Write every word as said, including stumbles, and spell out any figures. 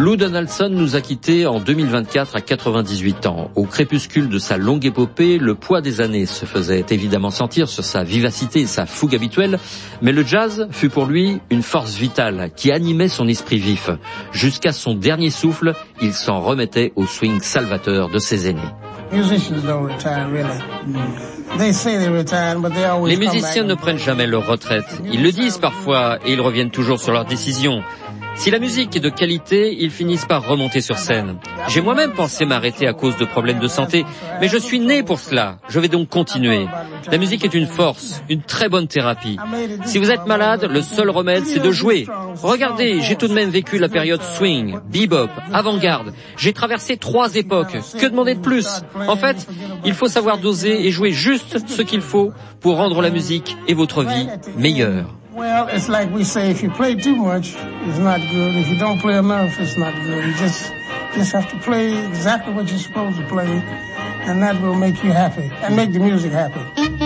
Lou Donaldson nous a quittés en deux mille vingt-quatre à quatre-vingt-dix-huit ans. Au crépuscule de sa longue épopée, le poids des années se faisait évidemment sentir sur sa vivacité et sa fougue habituelle, mais le jazz fut pour lui une force vitale qui animait son esprit vif. Jusqu'à son dernier souffle, il s'en remettait au swing salvateur de ses aînés. Les musiciens ne prennent jamais leur retraite. Ils le disent parfois et ils reviennent toujours sur leurs décisions. Si la musique est de qualité, ils finissent par remonter sur scène. J'ai moi-même pensé m'arrêter à cause de problèmes de santé, mais je suis né pour cela. Je vais donc continuer. La musique est une force, une très bonne thérapie. Si vous êtes malade, le seul remède, c'est de jouer. Regardez, j'ai tout de même vécu la période swing, bebop, avant-garde. J'ai traversé trois époques. Que demander de plus? En fait, il faut savoir doser et jouer juste ce qu'il faut pour rendre la musique et votre vie meilleure. Well, it's like we say, if you play too much, it's not good. If you don't play enough, it's not good. You just, just have to play exactly what you're supposed to play, and that will make you happy, and make the music happy.